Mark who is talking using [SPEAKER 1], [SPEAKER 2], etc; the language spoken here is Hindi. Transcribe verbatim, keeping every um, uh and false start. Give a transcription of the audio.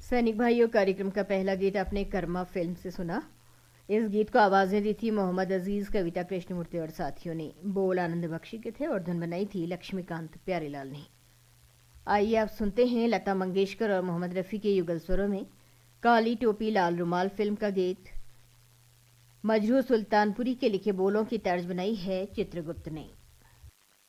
[SPEAKER 1] सैनिक भाइयों कार्यक्रम का पहला गीत आपने कर्मा फिल्म से सुना। इस गीत को आवाजें दी थी मोहम्मद अजीज, कविता कृष्णमूर्ति और साथियों ने। बोल आनंद बख्शी के थे और धुन बनाई थी लक्ष्मीकांत प्यारेलाल ने। आइए आप सुनते हैं लता मंगेशकर और मोहम्मद रफ़ी के युगल स्वरों में काली टोपी लाल रुमाल फिल्म का गीत। मजरू सुल्तानपुरी के लिखे बोलों की तर्ज बनाई है चित्रगुप्त ने।